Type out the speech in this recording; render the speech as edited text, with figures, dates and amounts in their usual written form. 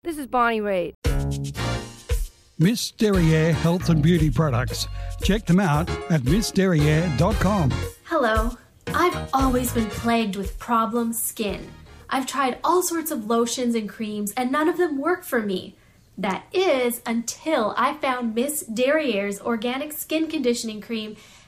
This is Bonnie Raitt. Miss Derriere Health and Beauty Products. Check them out at missderriere.com. Hello. I've always been plagued with problem skin. I've tried all sorts of lotions and creams, and none of them work for me. That is until I found Miss Derriere's Organic Skin Conditioning Cream,